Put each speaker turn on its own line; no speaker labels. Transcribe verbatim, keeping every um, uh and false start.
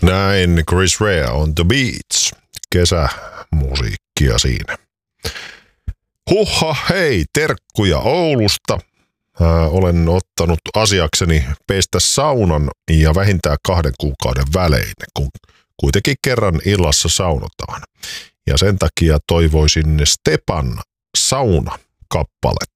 Näin Chris Rea on The Beats. Kesämusiikkia siinä. Huhha, hei, terkkuja Oulusta. Ää, olen ottanut asiakseni pestä saunan ja vähintään kahden kuukauden välein, kun kuitenkin kerran illassa saunotaan. Ja sen takia toivoisin Stepan sauna-kappaletta.